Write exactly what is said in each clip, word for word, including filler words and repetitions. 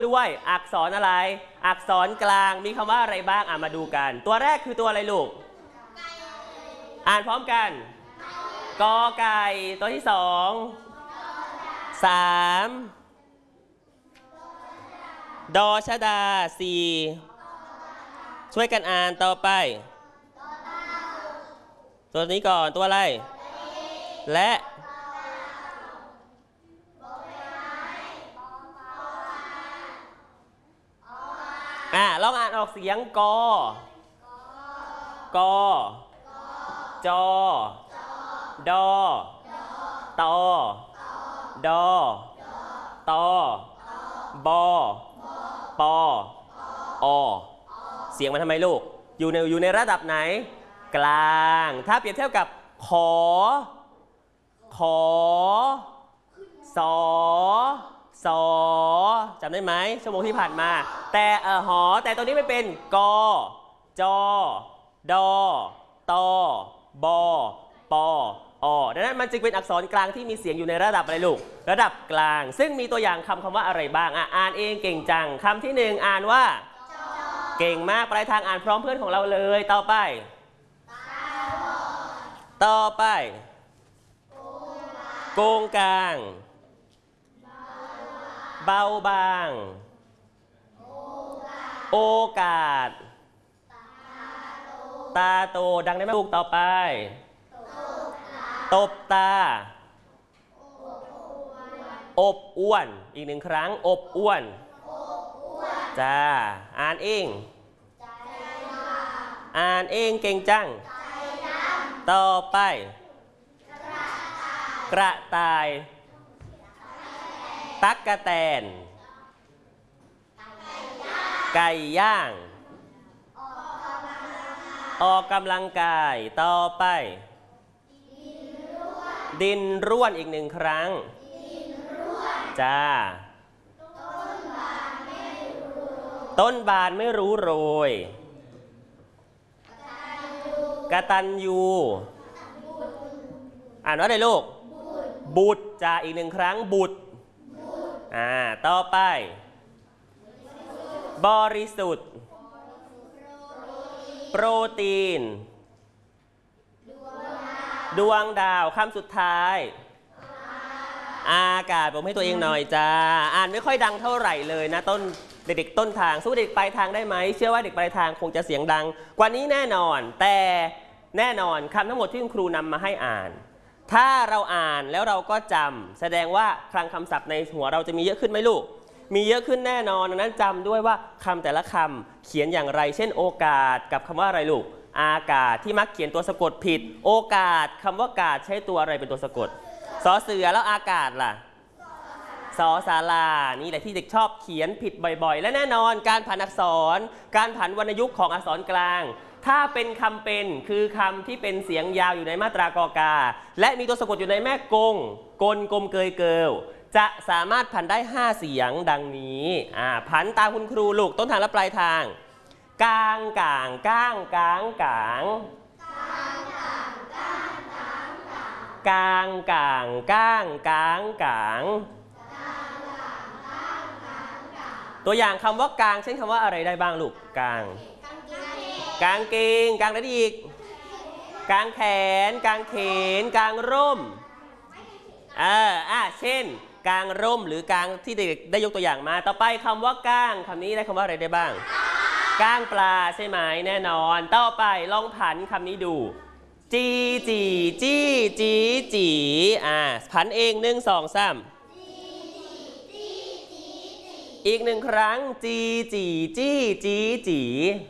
ด้วยอักษรอะไรอักษรกลางมีคำว่าอะไรบ้างอ่ะมาดูกันตัวแรกคือตัวอะไรลูกอ่านพร้อมกันกอไก่ตัวที่สองสามดอชดาสี่ช่วยกันอ่านต่อไปตัวนี้ก่อนตัวอะไรและอ่าลองอ่านออกเสียงกอกอจอดอตอดอตอบอปออเสียงมันทำไมลูกอยู่ในอยู่ในระดับไหนกลางถ้าเปรียบเทียบกับขอขอสอสอจำได้ไหมชั่วโมงที่ผ่านมาแต่เออหอแต่ตัวนี้ไม่เป็นกอจอดอตอบอปออดังนั้นมันจึงเป็นอักษรกลางที่มีเสียงอยู่ในระดับอะไรลูกระดับกลางซึ่งมีตัวอย่างคำคำว่าอะไรบ้างอ่ะอ่านเองเก่งจังคำที่หนึ่งอ่านว่าเก่งมากปลายทางอ่านพร้อมเพื่อนของเราเลยต่อไปต่อไปโกงกลางเบาบางโอกาสตาโตดังได้ไหมลูกต่อไปตบตาอบอ้วนอีกหนึ่งครั้งอบอ้วนจ้าอ่านเองอ่านเองเก่งจังต่อไปกระต่ายตั๊กแตนไก่ย่างออกกำลังกายต่อไปดินร่วนอีกหนึ่งครั้งจ้าต้นบานไม่รู้โรยกตัญญูอ่านว่าอะไรลูกบุตรจ้าอีกหนึ่งครั้งบุตรอ่าต่อไปบริสุทธิ์โปรตีนดวงดาวคำสุดท้ายอากาศผมให้ตัวเองหน่อยจ้าอ่านไม่ค่อยดังเท่าไหร่เลยนะต้นเด็กๆต้นทางสู้เด็กปลายทางได้ไหมเชื่อว่าเด็กปลายทางคงจะเสียงดังกว่านี้แน่นอนแต่แน่นอนคำทั้งหมดที่คุณครูนำมาให้อ่านถ้าเราอ่านแล้วเราก็จำแสดงว่าคลังคำศัพท์ในหัวเราจะมีเยอะขึ้นไหมลูกมีเยอะขึ้นแน่นอนดังนั้นจำด้วยว่าคำแต่ละคำเขียนอย่างไรเช่นโอกาสกับคำว่าอะไรลูกอากาศที่มักเขียนตัวสะกดผิดโอกาสคำว่ากาศใช้ตัวอะไรเป็นตัวสะกดสอเสือแล้วอากาศล่ะสอศาลานี่แหละที่เด็กชอบเขียนผิดบ่อยๆและแน่นอนการผันอักษรการผันวรรณยุกต์ของอักษรกลางถ้าเป็นคำเป็นคือคำที่เป็นเสียงยาวอยู่ในมาตรากอกาและมีตัวสะกดอยู่ในแม่กงกลกลมเกยเกิลจะสามารถผันได้ห้าเสียงดังนี้อ่าผันตามคุณครูลูกต้นทางและปลายทางกลางกลางก้างกลางกลางกลางกลางก้างกลางกลางตัวอย่างคำว่ากลางเช่นคำว่าอะไรได้บ้างลูกกลางกลางเกงกลางอะไรอีกกลางแขนกลางเขนกลางร่มเอออ่ะเช่นกลางร่มหรือกลางที่เด็กได้ยกตัวอย่างมาต่อไปคำว่าก้างคำนี้ได้คำว่าอะไรได้บ้างก้างปลาใช่ไหมแน่นอนต่อไปลองผันคำนี้ดูจีจีจี้จีจีอ่าผันเองหนึ่งสองสามอีกหนึ่งครั้งจีจีจี้จีจี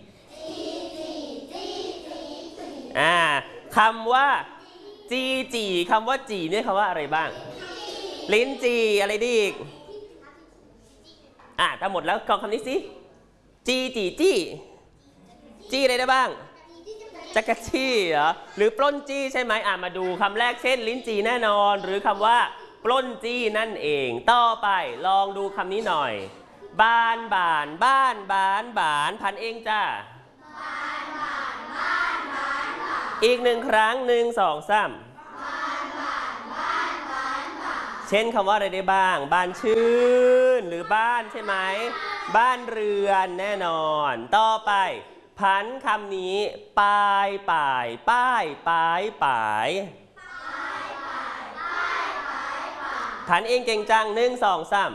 อ่าคำว่าจีจีคำว่าจีนี่คำว่าอะไรบ้างลิ้นจีอะไรดีอีกอ่าถ้าหมดแล้วลองคำนี้สิจีจีจี้จี้อะไรได้บ้างจักรจี้เหรอหรือปล้นจี้ใช่ไหมอ่ามาดูคำแรกเช่นลิ้นจีแน่นอนหรือคำว่าปล้นจี้นั่นเองต่อไปลองดูคำนี้หน่อยบ้านบ้านบ้านบ้านบ้านพันเองจ้าอีกหนึ่งครั้งหนึ่งสองสามเช่นคำว่าอะไรได้บ้างบ้านชื่นหรือบ้านใช่ไหมบ้านเรือนแน่นอนต่อไปผันคำนี้ปลายป่ายป้ายปลายป่ายผันเองเก่งจังหนึ่งสองสาม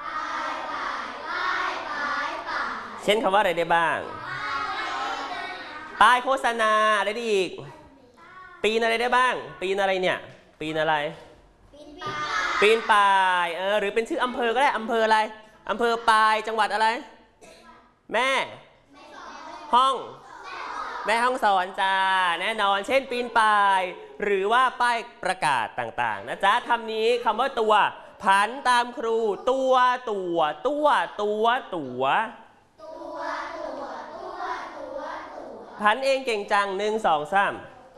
เช่นคำว่าอะไรได้บ้างป้ายโฆษณาอะไรได้อีกปีนอะไรได้บ้างปีนอะไรเนี่ยปีนอะไรปีนป่ายเออหรือเป็นชื่ออำเภอก็ได้อำเภออะไรอำเภอปายจังหวัดอะไรแม่ห้องแม่ห้องสอนจ้าแน่นอนเช่นปีนป่ายหรือว่าป้ายประกาศต่างๆนะจ๊ะคำนี้คำว่าตัวผันตามครูตัวตัวตัวตัวตัวผันเองเก่งจังหนึ่งสองสาม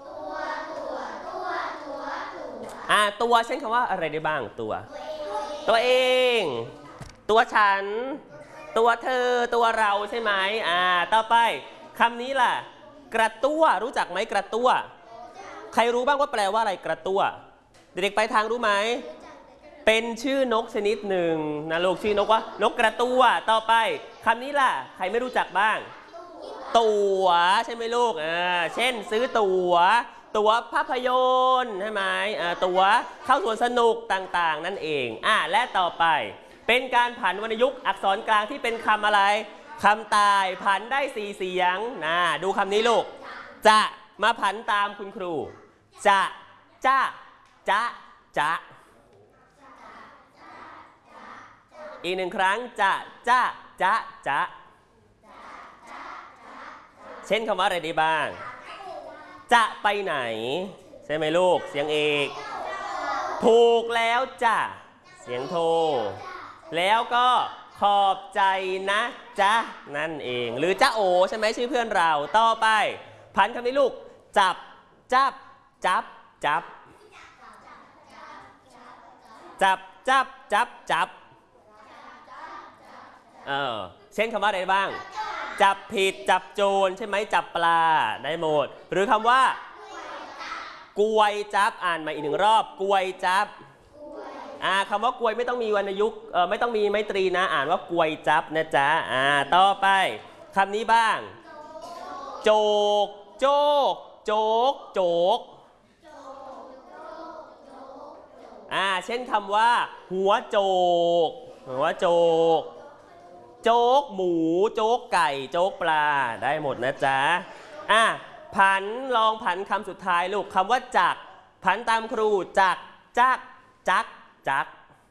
อ่าตัวเช่นคำว่าอะไรได้บ้างตัวตัวเองตัวฉันตัวเธอตัวเราใช่ไหมอ่าต่อไปคำนี้ล่ะกระตั้วรู้จักไหมกระตั้วใครรู้บ้างว่าแปลว่าอะไรกระตั้วเด็กๆไปทางรู้ไหมเป็นชื่อนกชนิดหนึ่งนะลูกชื่อนกว่านกกระตั้วต่อไปคำนี้ล่ะใครไม่รู้จักบ้างตั๋วใช่ไหมลูกอ่าเช่นซื้อตั๋วตั๋วภาพยนตร์ใช่ไหมอ่าตั๋วเข้าสวนสนุกต่างๆนั่นเองอ่าและต่อไปเป็นการผันวรรณยุกต์อักษรกลางที่เป็นคำอะไรคำตายผันได้สี่เสียงนะดูคำนี้ลูกจะมาผันตามคุณครูจะจ้าจะจะอีกหนึ่งครั้งจะจ้าจะจะเช่นคำว่าอะไรได้บ้างจะไปไหนใช่ไหมลูกเสียงเอกถูกแล้วจ้ะเสียงโทแล้วก็ขอบใจนะจ๊ะนั่นเองหรือจ้าโอใช่ไหมชื่อเพื่อนเราต่อไปผันคำนี้ลูกจับจับจับจับจับจับจับจับเออเช่นคำว่าอะไรบ้างจับผิดจับโจรใช่ไหมจับปลาได้หมดหรือคำว่ากวยจับอ่านมาอีกหนึ่งรอบกวยจับอ่าคำว่ากวยไม่ต้องมีวรรณยุกต์เออไม่ต้องมีไมตรีนะอ่านว่ากวยจับนะจ๊ะอ่าต่อไปคำนี้บ้างโจกโจกโจกโจกอ่าเช่นคำว่าหัวโจกหัวโจกโจ๊กหมูโจ๊กไก่โจ๊กปลาได้หมดนะจ๊ะอ่ะผันลองผันคำสุดท้ายลูกคำว่าจักผันตามครูจักจักจักจัก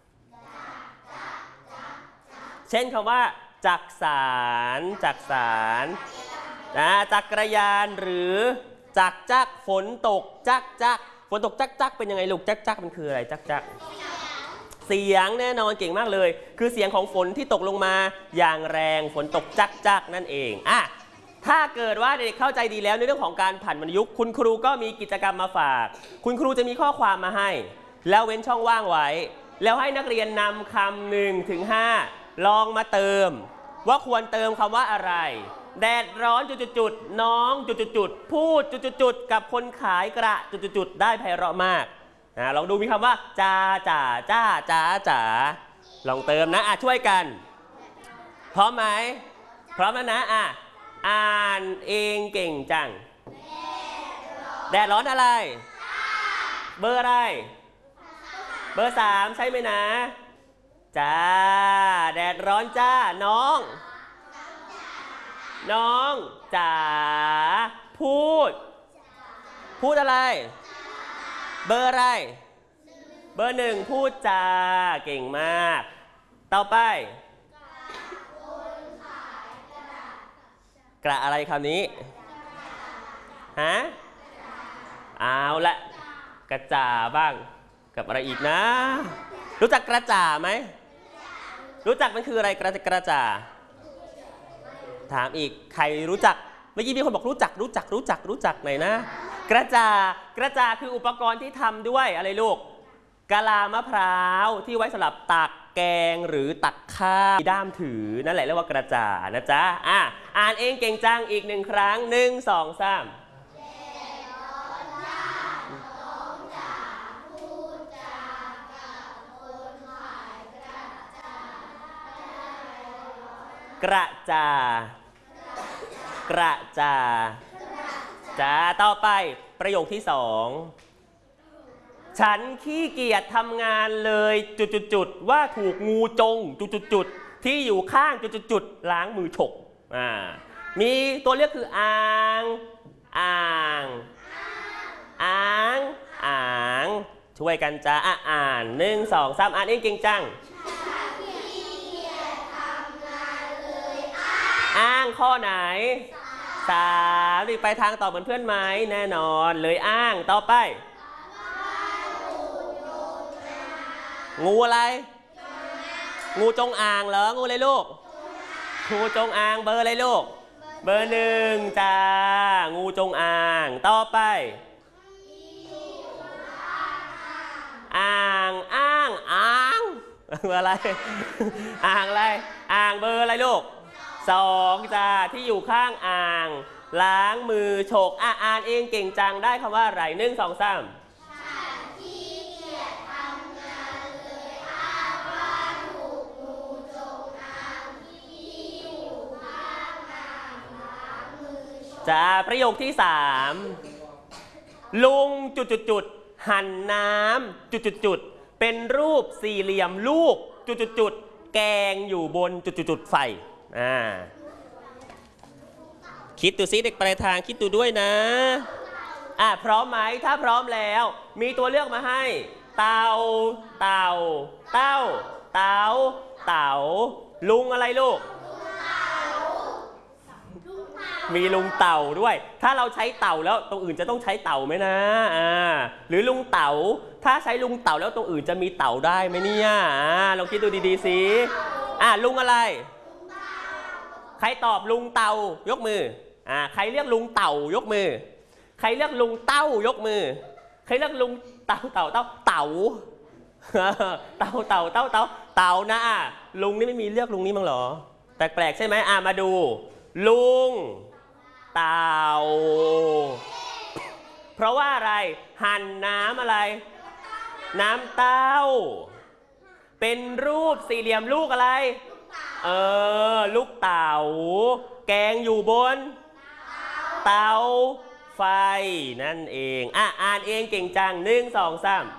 เช่นคำว่าจักสารจักสารนะจักรยานหรือจักจักฝนตกจักจักฝนตกจักจักเป็นยังไงลูกจักจักมันคืออะไรจักจักเสียงแน่นอนเก่งมากเลยคือเสียงของฝนที่ตกลงมาอย่างแรงฝนตกจักจักนั่นเองอ่ะถ้าเกิดว่าเด็กเข้าใจดีแล้วในเรื่องของการผันวรรณยุกต์คุณครูก็มีกิจกรรมมาฝากคุณครูจะมีข้อความมาให้แล้วเว้นช่องว่างไว้แล้วให้นักเรียนนำคำหนึ่งถึงห้าลองมาเติมว่าควรเติมคำว่าอะไรแดดร้อนจุดๆน้องจุดๆพูดจุดๆกับคนขายกระจุดๆได้ไพเราะมากลองดูมีคำว่าจ้าจ๋าจ้าจ้าจ๋าลองเติมนะอ่ะช่วยกันพร้อมไหมพร้อมแล้วนะอ่ะอ่านเองเก่งจังแดดร้อนอะไรเบอร์อะไรเบอร์สามใช่ไหมนะจ้าแดดร้อนจ้าน้องน้องจ๋าพูดพูดอะไรเบอร์อะไรเบอร์หนึ่งพูดจาเก่งมากต่อไปกระอะไรคำนี้ฮะเอาละกระจ่าบ้างกับอะไรอีกนะรู้จักกระจ่าไหมรู้จักมันคืออะไรกระกระจ่าถามอีกใครรู้จักเมื่อกี้มีคนบอกรู้จักรู้จักรู้จักรู้จักหน่อยนะกระจากระจาคืออุปกรณ์ที่ทำด้วยอะไรลูกกะลามะพร้าวที่ไว้สำหรับตักแกงหรือตักข้าวด้ามถือนั่นแหละเรียกว่ากระจานะจ๊ะอ่ะอ่านเองเก่งจังอีกหนึ่งครั้งหนึ่งสองสามกระจากระจาจ้าต่อไปประโยคที่สองฉันขี้เกียจทำงานเลยจุดๆๆว่าถูกงูจงจุดๆๆที่อยู่ข้างจุดๆๆล้างมือฉกอ่ามีตัวเลือกคืออ่างอ่างอ่างอ่างช่วยกันจ้าอ่ะอ่านหนึ่งสองสามอ่านเองเก่งจังอ้างข้อไหนสามรีบไปทางตอบเหมือนเพื่อนไหมแน่นอนเลยอ้างต่อไปงูอะไรงูจงอางเหรองูอะไรลูกงูจงอางเบอร์อะไรลูกเบอร์หนึ่งจ้างูจงอางต่อไปอ่างอ้างอ่างเบอร์อะไรอ่างอะไรอ่างเบอร์อะไรลูกสองจ้าที่อยู่ข้างอ่างล้างมือฉกอ่ะอ่านเองเก่งจังได้คำว่าอะไรหนึ่งสองสามจ้าประโยคที่สามลุงจุดจุดจุดหั่นน้ำจุดจุดจุดเป็นรูปสี่เหลี่ยมลูกจุดจุดจุดแกงอยู่บนจุดจุดจุดไฟอ่าคิดดูซิเด็กปลายทางคิดดูด้วยนะอ่ะพร้อมไหมถ้าพร้อมแล้วมีตัวเลือกมาให้เต่าเต่าเต้าเต่าเต่าลุงอะไรลูกมีลุงเต่าด้วยถ้าเราใช้เต่าแล้วตรงอื่นจะต้องใช้เต่าไหมนะอ่าหรือลุงเต่าถ้าใช้ลุงเต่าแล้วตรงอื่นจะมีเต่าได้ไหมเนี่ยอ่าลองคิดดูดีๆสิอ่าลุงอะไรใครตอบลุงเต่ายกมืออ่าใครเรียกลุงเต่ายกมือใครเรียกลุงเต้ายกมือใครเรียกลุงเต่าเต่าเต่าเต่าเต่าเต่าเต่าเต่าเต่านะอ่ะลุงนี่ไม่มีเรียกลุงนี่มั้งเหรอแปลกๆใช่ไหมอ่ามาดูลุงเต่าเพราะว่าอะไรหั่นน้ำอะไรน้ำเต้าเป็นรูปสี่เหลี่ยมลูกอะไรเออลูกเต่าแกงอยู่บนเตาไฟนั่นเองอ่ะอ่านเองเก่งจังหนึ่งสองสาม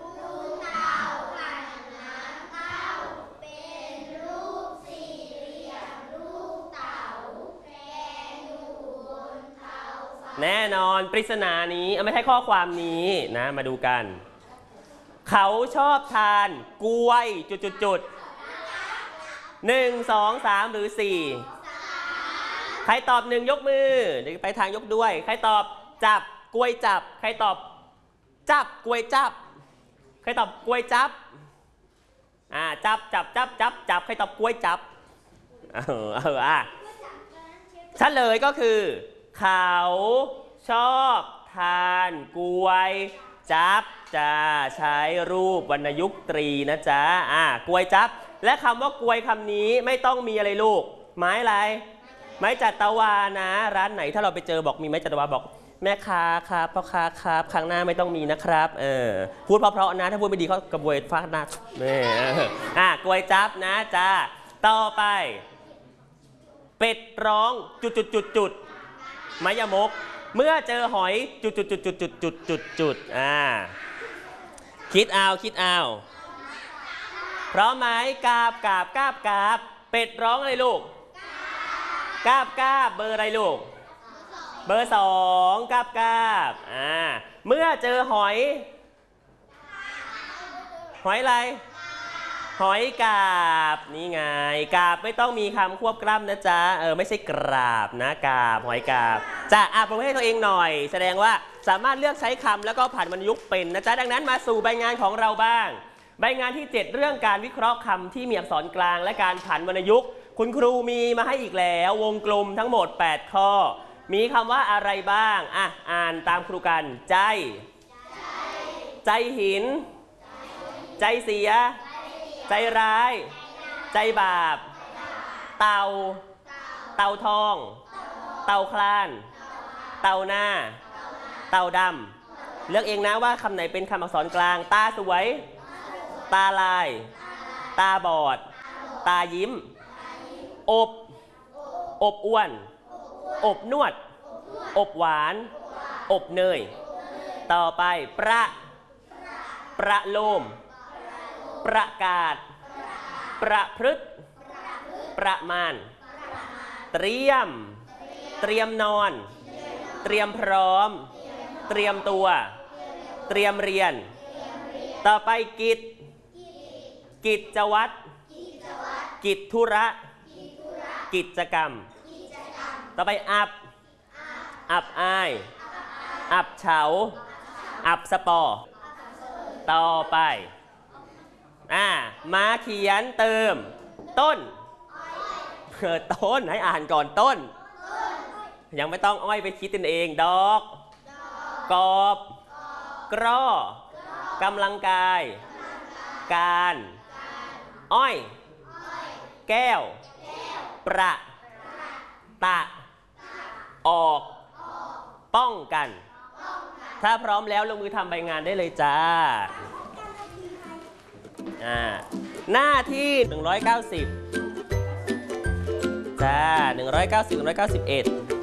แน่นอนปริศนานี้ไม่ใช่ข้อความนี้นะมาดูกันเขาชอบทานกล้วยจุดๆๆหนึ่งสองสามหรือสี่ใครตอบหนึ่งยกมือเดี๋ยวไปทางยกด้วยใครตอบจับกล้วยจับใครตอบจับกล้วยจับใครตอบกล้วยจับอ่าจับจับจับจับจับใครตอบกล้วยจับเออเอออ่ะเฉลยก็คือเขาชอบทานกล้วยจับจะใช้รูปวรรณยุกต์ตรีนะจ๊ะอ่ากล้วยจับและคำว่ากล้วยคำนี้ไม่ต้องมีอะไรลูกไม้อะไรไม้จัตวานะร้านไหนถ้าเราไปเจอบอกมีไม้จัตวาบอกแม่ค้าครับพ่อค้าครับครั้งหน้าไม่ต้องมีนะครับเออพูดเพราะๆนะถ้าพูดไม่ดีเขากระบวยฟาดหน้านี่อ่ากล้วยจับนะจ๊ะต่อไปเป็ดร้องจุดจุดจุดจุดไม้ยมกเมื่อเจอหอยจุดจุดจุดจุดจุดจุดจุดจุดอ่าคิดเอาคิดเอาพร้อมไหมกาบกาบกาบกาบเป็ดร้องอะไรลูกกาบกาบเบอร์อะไรลูกเบอร์สองกาบกาบอ่าเมื่อเจอหอยหอยอะไรหอยกาบนี่ไงกาบไม่ต้องมีคำควบกล้ำนะจ๊ะเออไม่ใช่กราบนะกาบหอยกาบจะอ่ะปรบมือให้ตัวเองหน่อยแสดงว่าสามารถเลือกใช้คำแล้วก็ผ่านวรรณยุกต์เป็นนะจ๊ะดังนั้นมาสู่ใบงานของเราบ้างใบงานที่เจ็ดเรื่องการวิเคราะห์คำที่มีอักษรกลางและการผันวรรณยุกต์คุณครูมีมาให้อีกแล้ววงกลมทั้งหมดแปดข้อมีคำว่าอะไรบ้างอ่ะอ่านตามครูกันใจใจหินใจเสียใจร้ายใจบาปเต่าเต่าทองเต่าคลานเต่าหน้าเต่าดำเลือกเองนะว่าคำไหนเป็นคำอักษรกลางตาสวยตาลายตาบอดตายิ้มอบ อบอ้วน อบนวด อบหวาน อบเนย ต่อไปประ ประโลม ประกาศ ประพฤติ ประมาณ เตรียม เตรียมนอน เตรียมพร้อม เตรียมตัว เตรียมเรียน ต่อไปกิจ กิจวัตร กิจธุระ กิจกรรม ต่อไปอับ อับอาย อับเฉา อับสปอ ต่อไปอ่ามาเขียนเติม ต้นเออต้นให้อ่านก่อนต้น ยังไม่ต้องอ้อยไปคิดกันเอง ดอก กอบ กรอกำลังกาย การ อ้อย แก้ว ประ ตะ ออก ป้องกัน ถ้าพร้อมแล้วลงมือทำใบงานได้เลยจ้าอ่าหน้าที่หนึ่งร้อยเก้าสิบจ้าหนึ่งร้อยเก้าสิบ หนึ่งร้อยเก้าสิบเอ็ด